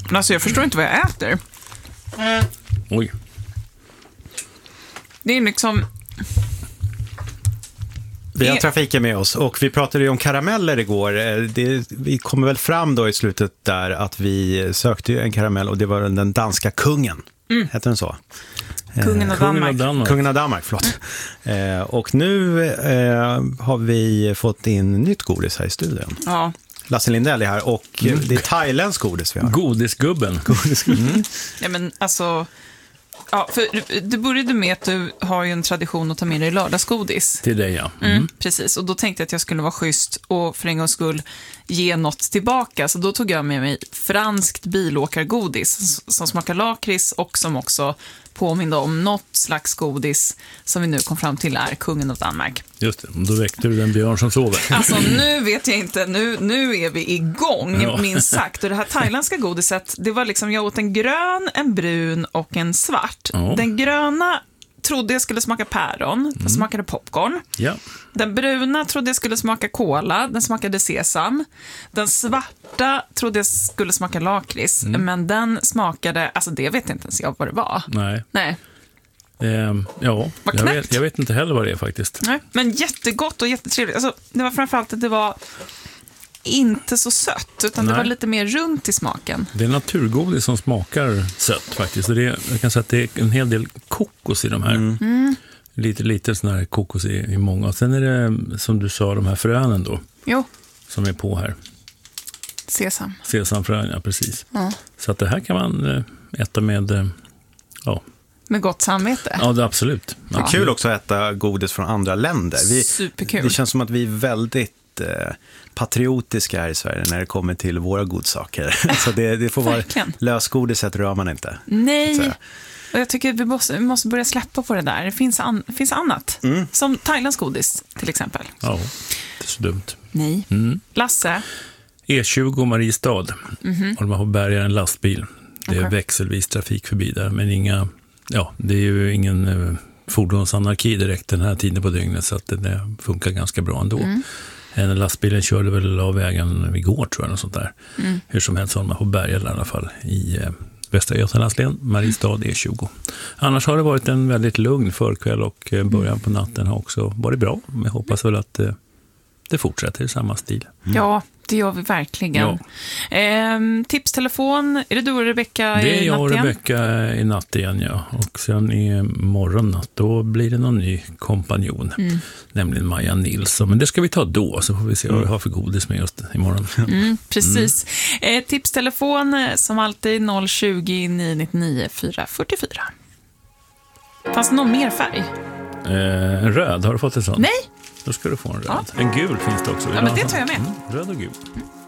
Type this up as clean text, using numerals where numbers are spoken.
Men alltså jag förstår inte vad jag äter. Oj. Det är liksom... Vi har trafiken med oss och vi pratade ju om karameller igår. Vi kommer väl fram då i slutet där att vi sökte ju en karamell och det var den danska kungen. Heter den så? Kungen av Danmark. Kungen av Danmark, förlåt. Och nu har vi fått in nytt godis här i studion. Ja. Lasse Lindell är här och det är thailändsk godis vi har. Godisgubben. Ja, men alltså... Ja, för det började med att du har ju en tradition att ta med dig lördagsgodis. Till dig, ja. Precis, och då tänkte jag att jag skulle vara schysst och för en gångs skull ge något tillbaka. Så då tog jag med mig franskt bilåkargodis som smakar lakrits och som också påminner om något slags godis som vi nu kom fram till är kungen av Danmark. Just det, då väckte du den björn som sover. Alltså nu vet jag inte, nu är vi igång, minst sagt. Och det här thailändska godiset, det var liksom, jag åt en grön, en brun och en svart. Ja. Den gröna trodde jag skulle smaka päron, den smakade popcorn. Ja. Den bruna trodde jag skulle smaka kola, den smakade sesam. Den svarta trodde jag skulle smaka lakrits, men den smakade, alltså det vet inte ens jag vad det var. Nej. Vad jag vet inte heller vad det är faktiskt. Nej, men jättegott och jättetrevligt. Alltså, det var framförallt att det var inte så sött, utan det var lite mer runt i smaken. Det är naturgodis som smakar sött faktiskt. Jag kan säga att det är en hel del kokos i de här. Lite sån här kokos i många. Och sen är det, som du sa, de här frönen då. Jo. Som är på här. Sesam. Sesamfrön, ja precis. Ja. Så att det här kan man äta med... Med gott samvete. Ja, det är absolut. Det är kul också att äta godis från andra länder. Superkul. Det känns som att vi är väldigt patriotiska här i Sverige när det kommer till våra godsaker. Så det får vara lösgodiset rör man inte. Nej, och jag tycker att vi måste börja släppa på det där. Det finns annat. Som thailändsk godis till exempel. Ja, det är så dumt. Nej. Lasse? E20 Mariestad. Och de har bärgat en lastbil. Det är växelvis trafik förbi där, men det är ju ingen fordonsanarki direkt den här tiden på dygnet, så att det funkar ganska bra ändå. Lastbilen körde väl av vägen igår, tror jag, och sånt där. Hur som helst har man på berget i alla fall i Västra Götalandslän, Mariestad E20. Annars har det varit en väldigt lugn förkväll och början på natten har också varit bra. Men jag hoppas väl att det fortsätter i samma stil. Ja, det gör vi verkligen. Ja. Tipstelefon, är det du och Rebecka i natt igen? Det är jag och Rebecka i natt igen, ja. Och sen i morgonnatt, då blir det någon ny kompanjon. Nämligen Maja Nilsson. Men det ska vi ta då, så får vi se vad vi har för godis med oss imorgon. Precis. Tipstelefon som alltid 020 999 444. Fanns det någon mer färg? En röd, har du fått en sån? Nej. Då ska du få en röd. En gul finns det också. Ja, men det tar jag med. Röd och gul.